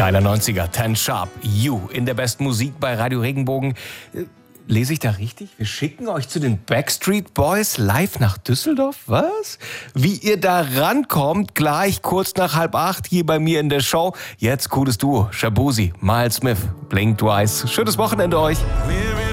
Geiler 90er, 10 Sharp, You in der besten Musik bei Radio Regenbogen. Lese ich da richtig? Wir schicken euch zu den Backstreet Boys live nach Düsseldorf? Was? Wie ihr da rankommt, gleich kurz nach 7:30 hier bei mir in der Show. Jetzt cooles Duo, Shaboozey, Miles Smith, Blink Twice. Schönes Wochenende euch.